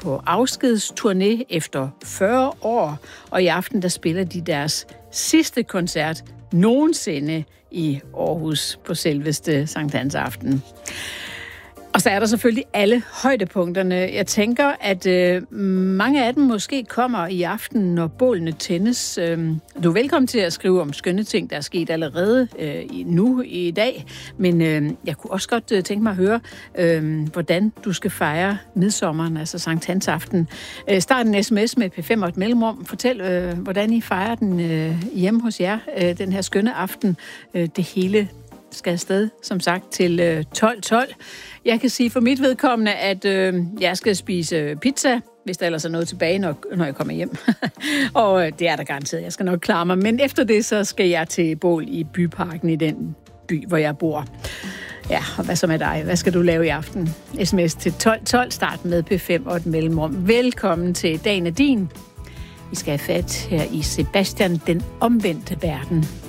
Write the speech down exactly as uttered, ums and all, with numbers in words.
på afskedsturné efter fyrre år, og i aften der spiller de deres sidste koncert nogensinde i Aarhus på selveste Sankt Hans aften. Og så er der selvfølgelig alle højdepunkterne. Jeg tænker, at øh, mange af dem måske kommer i aften, når bålene tændes. Øh, du er velkommen til at skrive om skønne ting, der er sket allerede øh, nu i dag. Men øh, jeg kunne også godt øh, tænke mig at høre, øh, hvordan du skal fejre midsommeren, altså Sankt Hans aften. Øh, start en sms med P fem og et mellemrum. Fortæl, øh, hvordan I fejrer den øh, hjemme hos jer, øh, den her skønne aften. Øh, det hele skal afsted, som sagt, til øh, tolv tolv. Jeg kan sige for mit vedkommende, at øh, jeg skal spise pizza, hvis der ellers er noget tilbage, når, når jeg kommer hjem. Og øh, det er der garanteret, jeg skal nok klare mig. Men efter det, så skal jeg til bål i Byparken i den by, hvor jeg bor. Ja, og hvad så med dig? Hvad skal du lave i aften? Sms til tolv tolv, start med P fem og et mellemrum. Velkommen til Dagen er din. Vi skal have fat her i Sebastian, den omvendte verden.